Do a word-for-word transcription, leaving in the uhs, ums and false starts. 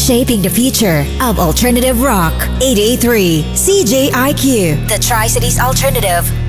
shaping the future of alternative rock. eighty-eight point three C J I Q, the Tri-Cities Alternative.